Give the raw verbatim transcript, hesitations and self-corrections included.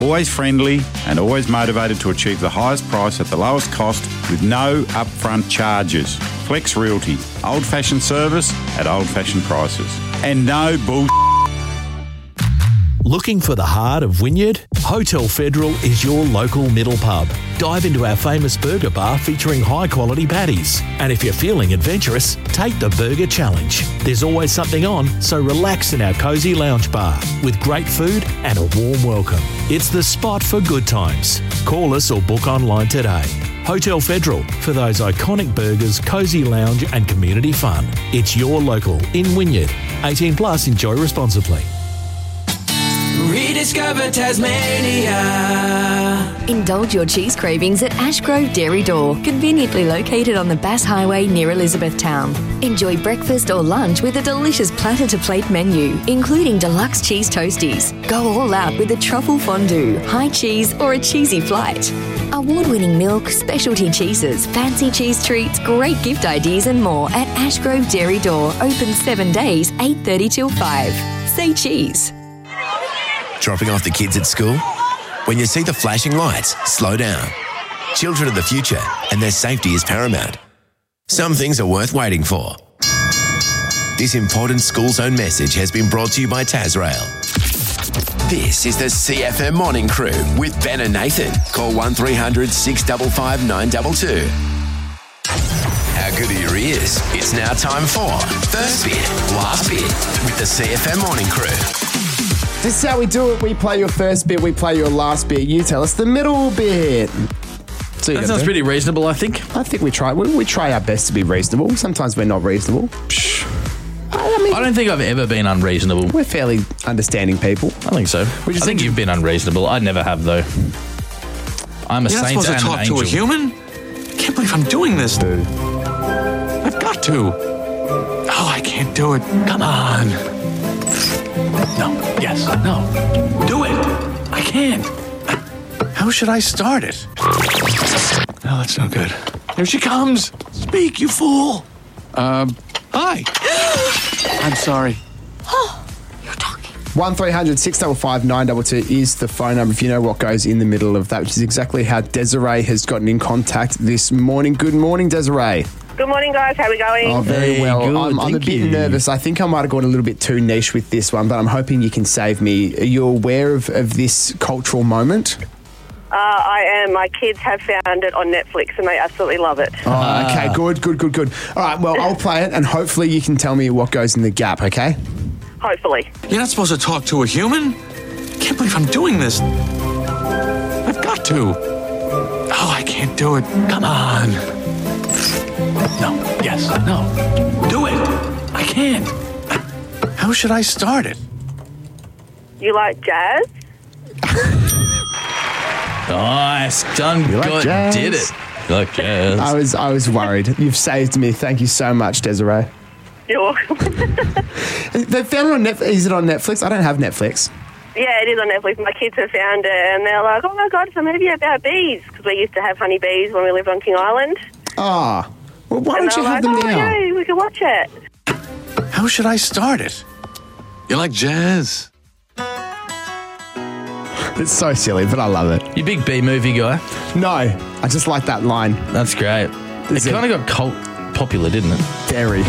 Always friendly and always motivated to achieve the highest price at the lowest cost with no upfront charges. Flex Realty, old-fashioned service at old-fashioned prices. And no bull. Looking for the heart of Wynyard? Hotel Federal is your local middle pub. Dive into our famous burger bar featuring high-quality patties. And if you're feeling adventurous, take the Burger Challenge. There's always something on, so relax in our cosy lounge bar with great food and a warm welcome. It's the spot for good times. Call us or book online today. Hotel Federal, for those iconic burgers, cosy lounge and community fun. It's your local in Wynyard. eighteen plus, enjoy responsibly. Rediscover Tasmania. Indulge your cheese cravings at Ashgrove Dairy Door, conveniently located on the Bass Highway near Elizabethtown. Enjoy breakfast or lunch with a delicious platter-to-plate menu, including deluxe cheese toasties. Go all out with a truffle fondue, high cheese or a cheesy flight. Award-winning milk, specialty cheeses, fancy cheese treats, great gift ideas and more at Ashgrove Dairy Door, open seven days, eight thirty till five. Say cheese. Dropping off the kids at school? When you see the flashing lights, slow down. Children are the future, and their safety is paramount. Some things are worth waiting for. This important school zone message has been brought to you by Tasrail. This is the C F M Morning Crew with Ben and Nathan. Call one three hundred six five five nine two two. How good are your ears? It's now time for First Bit, Last Bit with the C F M Morning Crew. This is how we do it. We play your first bit, we play your last bit. You tell us the middle bit. So that sounds pretty reasonable, I think. I think we try we, we try our best to be reasonable. Sometimes we're not reasonable. Psh. I, mean, I don't think I've ever been unreasonable. We're fairly understanding people. I think so. I think you've been unreasonable. I never have, though. I'm a You're saint not supposed and to talk an to angel. a human? I can't believe I'm doing this. I've got to. Oh, I can't do it. Come on. No. Yes. No. Do it. I can't. How should I start it? No, that's no good. Here she comes. Speak, you fool. Um, hi. I'm sorry. one three hundred six five five nine two two is the phone number if you know what goes in the middle of that, which is exactly how Desiree has gotten in contact this morning. Good morning, Desiree. Good morning, guys. How are we going? Oh, very Hey, well. good, I'm, I'm a thank bit you. nervous. I think I might have gone a little bit too niche with this one, but I'm hoping you can save me. Are you aware of, of this cultural moment? Uh, I am. My kids have found it on Netflix and they absolutely love it. Oh, okay, good, good, good, good. All right, well, I'll play it and hopefully you can tell me what goes in the gap, okay? Hopefully. You're not supposed to talk to a human? I can't believe I'm doing this. I've got to. Oh, I can't do it. Come on. No. Yes. No. Do it. I can't. How should I start it? You like jazz? Nice. Done. You like God, jazz? did it. You like jazz. I was I was worried. You've saved me. Thank you so much, Desiree. You're welcome. They found it on Netflix. Is it on Netflix? I don't have Netflix. Yeah, it is on Netflix. My kids have found it and they're like, oh my God, it's a movie about bees. Because we used to have honey bees when we lived on King Island. Ah, well, why and don't you they're have like, them oh, now? yeah, we can watch it. How should I start it? You like jazz? It's so silly, but I love it. You big B movie guy? No, I just like that line. That's great. Is it it- kind of got cult popular, didn't it? Very.